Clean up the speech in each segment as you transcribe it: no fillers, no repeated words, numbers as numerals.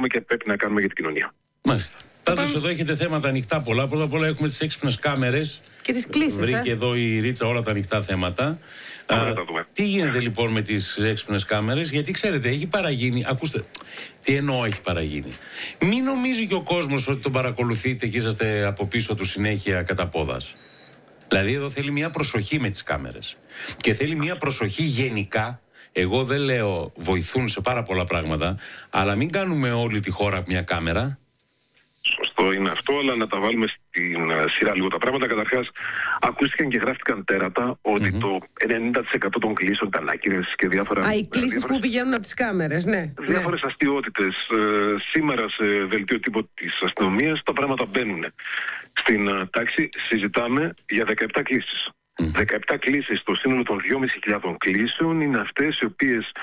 μπορούμε και πρέπει να κάνουμε για την κοινωνία. Μάλιστα. Πάντως εδώ έχετε θέματα ανοιχτά πολλά. Πρώτα απ' όλα έχουμε τις έξυπνες κάμερες. Και τις κλήσεις. Βρήκε εδώ η Ρίτσα όλα τα ανοιχτά θέματα. Τι γίνεται λοιπόν με τις έξυπνες κάμερες, γιατί ξέρετε, έχει παραγίνει. Ακούστε, τι εννοώ έχει παραγίνει. Μην νομίζει και ο κόσμος ότι τον παρακολουθείτε και είσαστε από πίσω του συνέχεια κατά πόδας. Δηλαδή εδώ θέλει μια προσοχή με τις κάμερες. Και θέλει μια προσοχή γενικά. Εγώ δεν λέω βοηθούν σε πάρα πολλά πράγματα, αλλά μην κάνουμε όλη τη χώρα μια κάμερα. Σωστό είναι αυτό, αλλά να τα βάλουμε στην σειρά λίγο τα πράγματα. Καταρχάς, ακούστηκαν και γράφτηκαν τέρατα ότι το 90% των κλήσεων ήταν άκυρες και διάφορα. Οι κλήσεις που πηγαίνουν από τις κάμερες, ναι. Διάφορες αστιότητες. Σήμερα σε δελτίο τύπου της αστυνομίας τα πράγματα μπαίνουν στην τάξη. Συζητάμε για 17 κλήσεις. 17 κλήσεις στο σύνολο των 2.500 κλήσεων είναι αυτές οι οποίες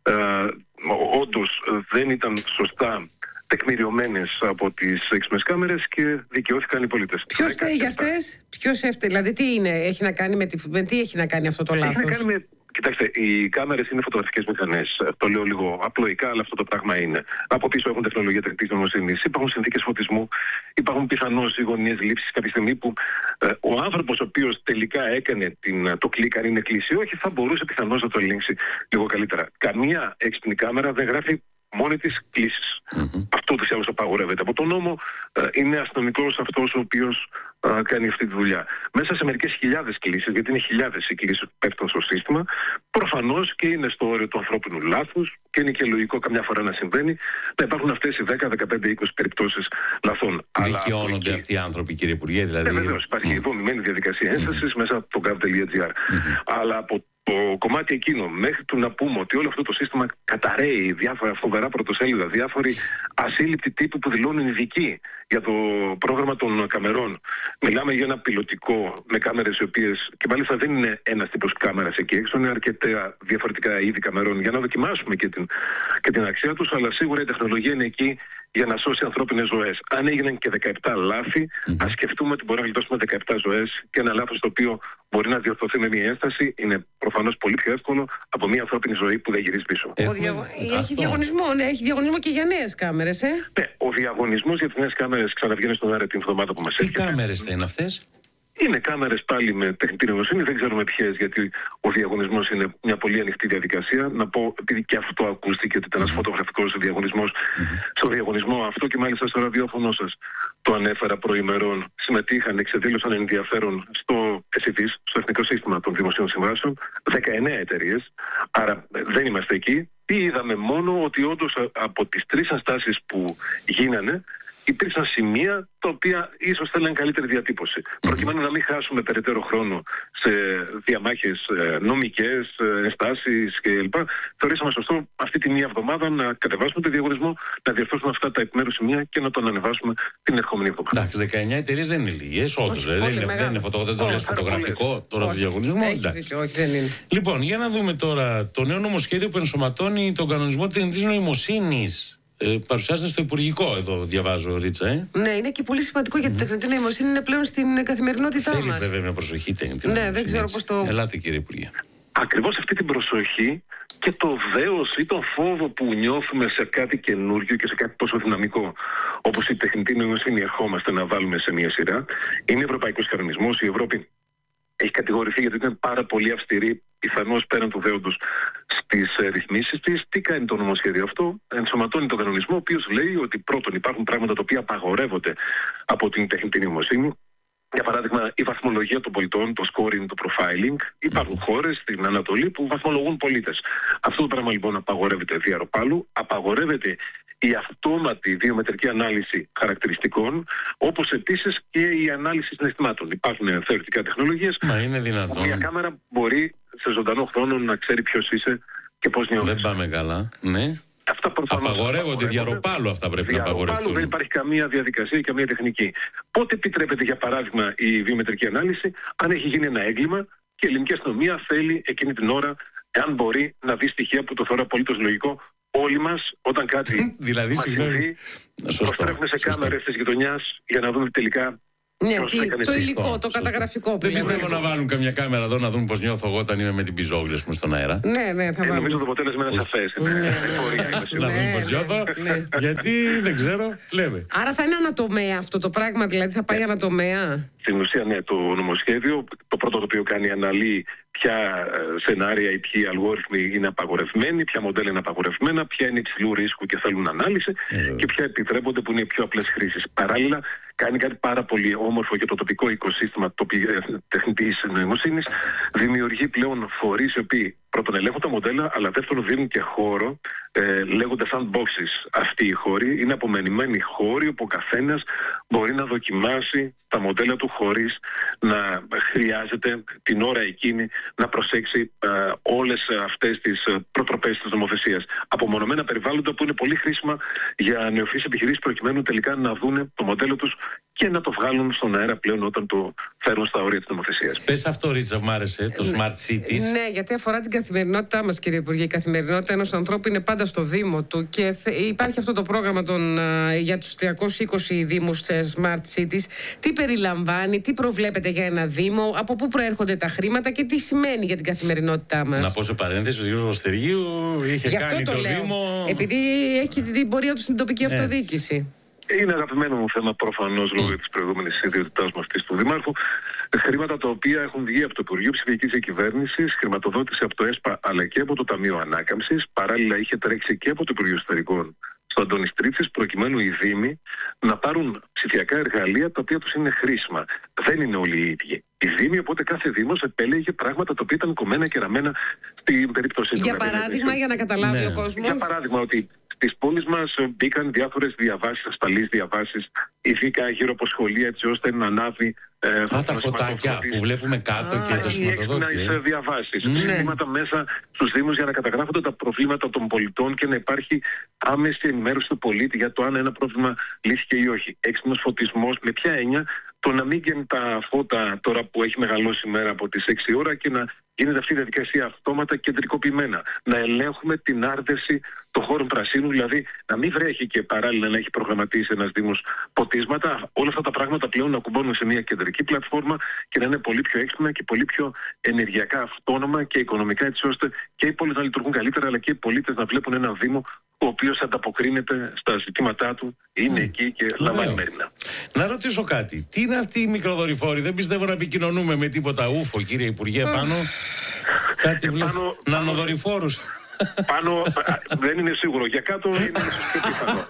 όντως δεν ήταν σωστά τεκμηριωμένες από τις έξυπνες κάμερες και δικαιώθηκαν οι πολίτες. Ποιος φταίει για αυτές, δηλαδή τι είναι, έχει να κάνει με τι έχει να κάνει αυτό το λάθος? Έχει να κάνει με... Κοιτάξτε, οι κάμερες είναι φωτογραφικές μηχανές. Το λέω λίγο απλοϊκά, αλλά αυτό το πράγμα είναι. Από πίσω έχουν τεχνολογία τεχνητής νοημοσύνης, υπάρχουν συνθήκες φωτισμού, υπάρχουν πιθανώς οι γωνίες λήψης κάποια στιγμή που ο άνθρωπος ο οποίος τελικά έκανε το κλικ, αν είναι κλίση ή όχι, θα μπορούσε πιθανώς να το ελέγξει λίγο καλύτερα. Καμία έξυπνη κάμερα δεν γράφει μόνη της κλήσεις. Αυτό ούτως ή άλλως απαγορεύεται από τον νόμο. Είναι αστυνομικός αυτός ο οποίος κάνει αυτή τη δουλειά. Μέσα σε μερικές χιλιάδες κλήσεις, γιατί είναι χιλιάδες οι κλήσεις που πέφτουν στο σύστημα, προφανώς και είναι στο όριο του ανθρώπινου λάθους και είναι και λογικό καμιά φορά να συμβαίνει, να υπάρχουν αυτές οι 10, 15, 20 περιπτώσεις λαθών. Δικαιώνονται αυτοί οι άνθρωποι, κύριε Υπουργέ, δηλαδή? Βεβαίως, υπάρχει υπομεινμένη διαδικασία ένστασης μέσα από το gov.gr. Αλλά από το κομμάτι εκείνο, μέχρι του να πούμε ότι όλο αυτό το σύστημα καταραίει, διάφορα φοβερά πρωτοσέλιδα, διάφοροι ασύλληπτοι τύποι που δηλώνουν ειδικοί για το πρόγραμμα των καμερών. Μιλάμε για ένα πιλωτικό με κάμερες οι οποίες, και μάλιστα δεν είναι ένας τύπος κάμερας εκεί έξω, είναι αρκετά διαφορετικά είδη καμερών για να δοκιμάσουμε και την αξία τους, αλλά σίγουρα η τεχνολογία είναι εκεί για να σώσει ανθρώπινες ζωές. Αν έγιναν και 17 λάθη, ας σκεφτούμε ότι μπορεί να γλιτώσουμε 17 ζωές και ένα λάθος το οποίο μπορεί να διορθωθεί με μια ένσταση είναι προφανώς πολύ πιο εύκολο από μια ανθρώπινη ζωή που δεν γυρίζει πίσω. Έχει διαγωνισμό, ναι, έχει διαγωνισμό και για νέες κάμερες, Ναι, ο διαγωνισμός για τις νέες κάμερες ξαναβγαίνει στον αέρα την εβδομάδα που μας έρχεται. Τι κάμερες θα είναι αυτές? Είναι κάμερες πάλι με τεχνητή νοημοσύνη, δεν ξέρουμε ποιες, γιατί ο διαγωνισμός είναι μια πολύ ανοιχτή διαδικασία. Να πω, επειδή και αυτό ακούστηκε ότι ήταν ένας φωτογραφικός διαγωνισμός, στο διαγωνισμό αυτό και μάλιστα στο ραδιόφωνο σας το ανέφερα προημερών, συμμετείχαν, εξεδήλωσαν ενδιαφέρον στο ΕΣΥΔΙΣ, στο Εθνικό Σύστημα των Δημοσίων Συμβάσεων, 19 εταιρείες, άρα δεν είμαστε εκεί. Τι είδαμε? Μόνο ότι όντως από τις 3 ενστάσεις που γίνανε, υπήρξαν σημεία τα οποία ίσως θέλουν καλύτερη διατύπωση. Προκειμένου να μην χάσουμε περαιτέρω χρόνο σε διαμάχες νομικές, ενστάσεις κλπ. Θεωρήσαμε σωστό αυτή τη μία εβδομάδα να κατεβάσουμε το διαγωνισμό, να διορθώσουμε αυτά τα επιμέρους σημεία και να τον ανεβάσουμε την ερχόμενη εβδομάδα. Εντάξει, 19 εταιρείες δεν είναι λίγες, όντως. Δεν είναι φωτογραφικό τώρα το διαγωνισμό. Όχι, δεν είναι. Λοιπόν, για να δούμε τώρα το νέο νομοσχέδιο που ενσωματώνει τον κανονισμό τεχνητής νοημοσύνης. Παρουσιάζεται στο Υπουργικό, εδώ διαβάζω, Ρίτσα. Ναι, είναι και πολύ σημαντικό γιατί η τεχνητή νοημοσύνη είναι πλέον στην καθημερινότητά μας. Θέλει βέβαια μια προσοχή τεχνητή νοημοσύνη. Ναι, δεν ξέρω πώς το. Ελάτε, κύριε Υπουργέ. Ακριβώς αυτή την προσοχή και το δέος ή τον φόβο που νιώθουμε σε κάτι καινούριο και σε κάτι τόσο δυναμικό όπως η τεχνητή νοημοσύνη ερχόμαστε να βάλουμε σε μια σειρά. Είναι ευρωπαϊκός κανονισμός. Η Ευρώπη έχει κατηγορηθεί γιατί είναι πάρα πολύ αυστηρή, πιθανώς πέραν του δέοντος, στις ρυθμίσεις της. Τι κάνει το νομοσχέδιο αυτό? Ενσωματώνει τον κανονισμό, ο οποίος λέει ότι πρώτον υπάρχουν πράγματα τα οποία απαγορεύονται από την τεχνητή νοημοσύνη. Για παράδειγμα, η βαθμολογία των πολιτών, το scoring, το profiling. Υπάρχουν χώρες στην Ανατολή που βαθμολογούν πολίτες. Αυτό το πράγμα λοιπόν απαγορεύεται διαρροπάλου. Απαγορεύεται η αυτόματη βιομετρική ανάλυση χαρακτηριστικών, όπως επίσης και η ανάλυση συναισθημάτων. Υπάρχουν θεωρητικά τεχνολογίες. Μα είναι δυνατόν? Μια κάμερα μπορεί σε ζωντανό χρόνο να ξέρει ποιος είσαι και πώς νιώθεις. Δεν πάμε καλά, ναι. Αυτά απαγορεύονται διαρροπάλου, αυτά πρέπει να απαγορευτούν. Δεν υπάρχει καμία διαδικασία, καμία τεχνική. Πότε επιτρέπεται, για παράδειγμα, η βιομετρική ανάλυση? Αν έχει γίνει ένα έγκλημα και η ελληνική αστυνομία θέλει εκείνη την ώρα, εάν μπορεί, να δει στοιχεία που το θεωρώ απολύτως λογικό. Όλοι μας, όταν κάτι δηλαδή, μας συμβεί, προστρέφουμε σε κάμερες της γειτονιάς για να δούμε τελικά Ναι, το υλικό, το καταγραφικό. Δεν πιστεύω να βάλουν καμιά κάμερα εδώ να δουν πώς νιώθω εγώ όταν είμαι με την πιζόγλια στον αέρα. Ναι, θα βάλουν. Νομίζω το αποτέλεσμα είναι σαφές. Να δουν πώς νιώθω. Γιατί δεν ξέρω, λέμε. Άρα θα είναι ανατομέα αυτό το πράγμα, δηλαδή θα πάει ανατομέα. Στην ουσία, ναι, το νομοσχέδιο, το πρώτο το οποίο κάνει, αναλύει ποια σενάρια ή ποιοι αλγόριθμοι είναι απαγορευμένοι, ποια μοντέλα είναι απαγορευμένα, ποια είναι υψηλού ρίσκου και θέλουν ανάλυση και ποια επιτρέπονται που είναι οι πιο απλές χρήσεις. Παράλληλα, κάνει κάτι πάρα πολύ όμορφο για το τοπικό οικοσύστημα τεχνητής νοημοσύνης. Δημιουργεί πλέον φορείς οι οποίοι πρώτον ελέγχουν τα μοντέλα, αλλά δεύτερον δίνουν και χώρο, λέγονται sandboxes. Αυτοί οι χώροι είναι απομενημένοι χώροι όπου ο καθένας μπορεί να δοκιμάσει τα μοντέλα του χωρίς να χρειάζεται την ώρα εκείνη να προσέξει όλες αυτές τις προτροπές της νομοθεσίας. Απομονωμένα περιβάλλοντα που είναι πολύ χρήσιμα για νεοφυείς επιχειρήσεις προκειμένου τελικά να δούνε το μοντέλο τους και να το βγάλουν στον αέρα πλέον όταν το φέρουν στα όρια της νομοθεσίας. Πες αυτό, Ρίτσα, μου άρεσε, το Smart Cities. Ναι, γιατί αφορά την καθημερινότητά μας, κύριε Υπουργέ. Η καθημερινότητα ενός ανθρώπου είναι πάντα στο Δήμο του και υπάρχει αυτό το πρόγραμμα για τους 320 Δήμους Smart Cities. Τι περιλαμβάνει, τι προβλέπετε για ένα Δήμο, από πού προέρχονται τα χρήματα και τι σημαίνει για την καθημερινότητά μας. Να πω σε παρένθεση, ο κ. Βοστεργίου είχε κάνει το Δήμο. Επειδή έχει την πορεία του στην τοπική αυτοδιοίκηση. Είναι αγαπημένο μου θέμα προφανώς λόγω της προηγούμενης ιδιότητάς μου αυτής του Δημάρχου. Χρήματα τα οποία έχουν βγει από το Υπουργείο Ψηφιακής Διακυβέρνησης, χρηματοδότηση από το ΕΣΠΑ αλλά και από το Ταμείο Ανάκαμψης. Παράλληλα είχε τρέξει και από το Υπουργείο Εσωτερικών στο Αντώνης Τρίτσης, προκειμένου οι Δήμοι να πάρουν ψηφιακά εργαλεία τα οποία τους είναι χρήσιμα. Δεν είναι όλοι οι ίδιοι. Οι Δήμοι, οπότε κάθε Δήμος επέλεγε πράγματα τα οποία ήταν κομμένα και ραμμένα στην περίπτωση του. Για παράδειγμα, για να καταλάβει ο κόσμος. Για παράδειγμα, ότι στις πόλεις μας μπήκαν διάφορες διαβάσεις, ασφαλείς διαβάσεις, ειδικά γύρω από σχολεία, έτσι ώστε να ανάβει. Τα φωτάκια που βλέπουμε κάτω και το σηματοδότη. Διαβάσεις. Συστήματα μέσα στους Δήμους για να καταγράφονται τα προβλήματα των πολιτών και να υπάρχει άμεση ενημέρωση του πολίτη για το αν ένα πρόβλημα λύθηκε ή όχι. Έξυπνος φωτισμός, με ποια έννοια? Το να μην γίνουν τα φώτα τώρα που έχει μεγαλώσει η μέρα από τις 6 ώρα και να γίνεται αυτή η διαδικασία αυτόματα κεντρικοποιημένα. Να ελέγχουμε την άρδευση των χώρων πρασίνου, δηλαδή να μην βρέχει και παράλληλα να έχει προγραμματίσει ένας Δήμος ποτίσματα. Όλα αυτά τα πράγματα πλέον να κουμπώνουν σε μια κεντρική πλατφόρμα και να είναι πολύ πιο έξυπνα και πολύ πιο ενεργειακά αυτόνομα και οικονομικά, έτσι ώστε και οι πόλεις να λειτουργούν καλύτερα, αλλά και οι πολίτες να βλέπουν έναν Δήμο ο οποίος ανταποκρίνεται στα ζητήματά του, είναι εκεί και λαμβάνει μέρημνα. Να ρωτήσω κάτι. Τι είναι αυτοί οι μικροδορυφόροι? Δεν πιστεύω να επικοινωνούμε με τίποτα ούφο, κύριε Υπουργέ, πάνω. Κάτι βλέπω. Νανοδορυφόρους. Πάνω δεν είναι σίγουρο. Για κάτω είναι πιο πιθανό.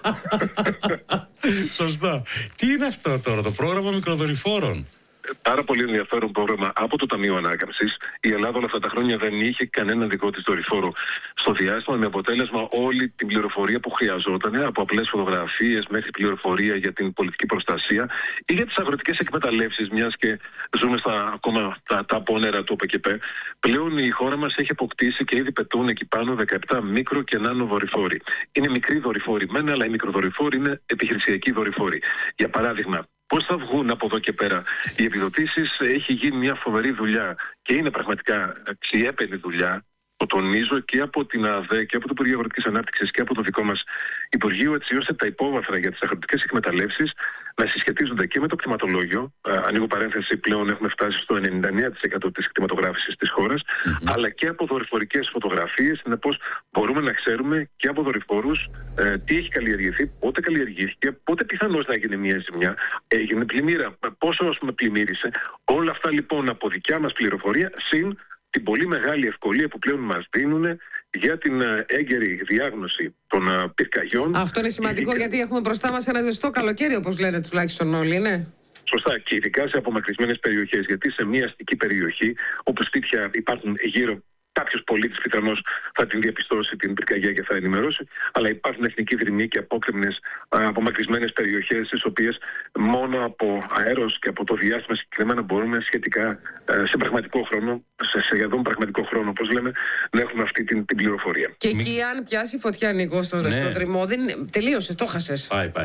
Σωστά. Τι είναι αυτό τώρα, το πρόγραμμα μικροδορυφόρων? Πάρα πολύ ενδιαφέρον πρόγραμμα από το Ταμείο Ανάκαμψης. Η Ελλάδα όλα αυτά τα χρόνια δεν είχε κανένα δικό της δορυφόρο στο διάστημα, με αποτέλεσμα όλη την πληροφορία που χρειαζόταν, από απλές φωτογραφίες μέχρι πληροφορία για την πολιτική προστασία ή για τις αγροτικές εκμεταλλεύσεις, μιας και ζούμε ακόμα τα απόνερα του ΟΠΕΚΕΠΕ. Πλέον η χώρα μας έχει αποκτήσει και ήδη πετούν εκεί πάνω 17 μικρο και νάνο δορυφόροι. Είναι μικροί δορυφόροι μεν, αλλά οι μικροδορυφόροι είναι επιχειρησιακοί δορυφόροι. Για παράδειγμα, πώς θα βγουν από εδώ και πέρα οι επιδοτήσεις? Έχει γίνει μια φοβερή δουλειά και είναι πραγματικά αξιέπαινη δουλειά, το τονίζω, και από την ΑΔΕ και από το Υπουργείο Αγροτικής Ανάπτυξης και από το δικό μας Υπουργείο, έτσι ώστε τα υπόβαθρα για τις αγροτικές εκμεταλλεύσεις να συσχετίζονται και με το κτηματολόγιο. Ανοίγω παρένθεση, πλέον έχουμε φτάσει στο 99% της κτηματογράφησης της χώρας, αλλά και από δορυφορικές φωτογραφίες. Συνεπώς μπορούμε να ξέρουμε και από δορυφόρους τι έχει καλλιεργηθεί, πότε καλλιεργήθηκε, πότε πιθανώς να γίνει μια ζημιά, έγινε πλημμύρα, πόσο πλημμύρισε. Όλα αυτά λοιπόν από δικιά μας πληροφορία, συν την πολύ μεγάλη ευκολία που πλέον μας δίνουν για την έγκαιρη διάγνωση των πυρκαγιών. Αυτό είναι σημαντικό, γιατί έχουμε μπροστά μας ένα ζεστό καλοκαίρι, όπως λένε τουλάχιστον όλοι, ναι. Σωστά, και ειδικά σε απομακρυσμένες περιοχές, γιατί σε μια αστική περιοχή όπου σπίτια υπάρχουν γύρω, κάποιος πολίτης πιθανώς θα την διαπιστώσει την πυρκαγιά και θα ενημερώσει, αλλά υπάρχουν εθνικοί δρυμοί και απόκρημνες απομακρυσμένες περιοχές, στις οποίες μόνο από αέρος και από το διάστημα συγκεκριμένα μπορούμε σχετικά σε πραγματικό χρόνο, σε σχεδόν πραγματικό χρόνο, όπως λέμε, να έχουμε αυτή την πληροφορία. Και εκεί, αν πιάσει φωτιά, Νίκο, στο δρυμό, τελείωσε, το χάσες.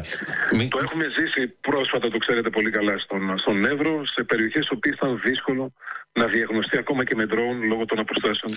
Το έχουμε ζήσει πρόσφατα, το ξέρετε πολύ καλά, στον Εύρο, σε περιοχές οποίες ήταν δύσκολο να διαγνωστεί ακόμα και με ντρόουν λόγω των αποστάσεων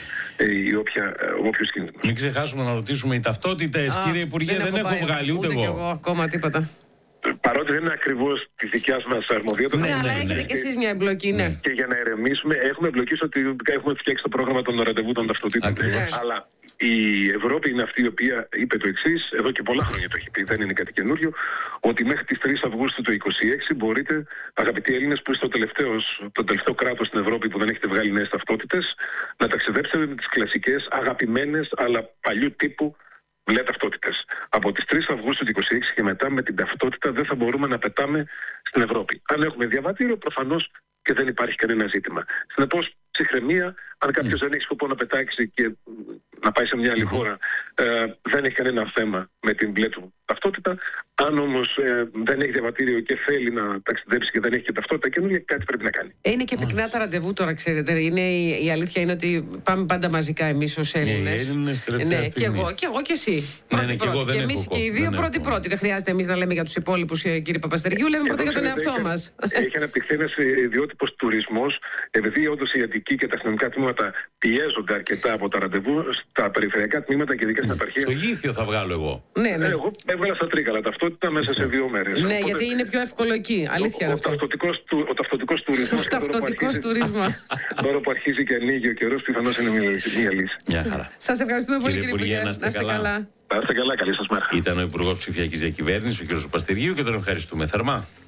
όποιος κίνδυνος. Μην ξεχάσουμε να ρωτήσουμε οι ταυτότητες, κύριε Υπουργέ, δεν έχω βγάλει ούτε εγώ. Ούτε εγώ ακόμα τίποτα. Παρότι δεν είναι ακριβώς τη δικιά μας αρμοδιότητα. Ναι, αλλά έχετε κι εσείς μια εμπλοκή, ναι. Και για να ερεμήσουμε, έχουμε εμπλοκή στο ότι έχουμε φτιάξει το πρόγραμμα των ραντεβού των ταυτοτήτων. Αλλά η Ευρώπη είναι αυτή η οποία είπε το εξής, εδώ και πολλά χρόνια το έχει πει, δεν είναι κάτι καινούριο, ότι μέχρι τις 3 Αυγούστου του 2026 μπορείτε, αγαπητοί Έλληνες, που είστε το τελευταίο κράτος στην Ευρώπη που δεν έχετε βγάλει νέες ταυτότητες, να ταξιδέψετε με τις κλασικές, αγαπημένες, αλλά παλιού τύπου μπλε ταυτότητες. Από τις 3 Αυγούστου του 2026 και μετά με την ταυτότητα δεν θα μπορούμε να πετάμε στην Ευρώπη. Αν έχουμε διαβατήριο, προφανώς και δεν υπάρχει κανένα ζήτημα. Συνεπώς, ψυχραιμία, αν κάποιος δεν έχει σκοπό να πετάξει και να πάει σε μια άλλη χώρα, δεν έχει κανένα θέμα με την μπλε του ταυτότητα. Αν όμως δεν έχει διαβατήριο και θέλει να ταξιδέψει και δεν έχει και ταυτότητα καινούργια, κάτι πρέπει να κάνει. Είναι και πυκνά τα ραντεβού τώρα, ξέρετε. Η αλήθεια είναι ότι πάμε πάντα μαζικά εμείς ως Έλληνες. Ναι, και εγώ και εσύ. Και εμείς και οι δύο πρώτοι. Δεν χρειάζεται εμείς να λέμε για τους υπόλοιπους, κύριε Παπαστεργίου, λέμε πρώτα για τον εαυτό μας. Έχει αναπτυχθεί ένας ιδιότυπος τουρισμός, επειδή όντως οι Αττικοί και τα αστυνομικά τμήματα πιέζονται αρκετά από τα ραντεβού, στα περιφερειακά τμήματα και ειδικά στην επαρχία. Στο Γήθιο θα βγάλω εγώ. Ναι. Εγώ έβγαλα στα Τρίκαλα ταυτότητα μέσα σε 2 μέρες. Ναι, γιατί είναι πιο εύκολο εκεί. Αλήθεια είναι αυτό. Ο ταυτοτικός τουρισμός. Ο ταυτοτικός τουρισμός. Τώρα που αρχίζει και ανοίγει ο καιρός, πιθανώς είναι μια λύση. Μια χαρά. Σας ευχαριστούμε πολύ, κύριε Υπουργέ. Να είστε καλά. Να είστε καλά, καλή σας μέρα. Ήταν ο Υπουργός Ψηφιακής Διακυβέρνησης, ο κ. Παπαστεργίου, και τον ευχαριστούμε θερμά.